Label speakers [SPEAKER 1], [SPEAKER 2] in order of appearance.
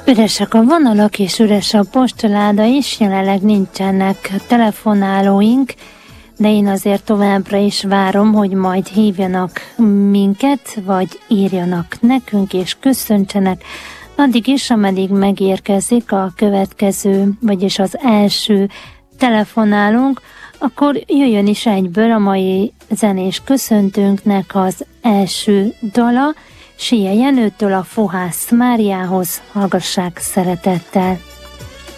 [SPEAKER 1] Üresek a vonalak és üres a postaláda is, jelenleg nincsenek telefonálóink, de én azért továbbra is várom, hogy majd hívjanak minket, vagy írjanak nekünk és köszöntsenek. Addig is, ameddig megérkezik a következő, vagyis az első telefonálunk, akkor jöjjön is egyből a mai zenés köszöntőnknek az első dala, Sieje Jenőtől a Fohász Máriához, hallgassák szeretettel.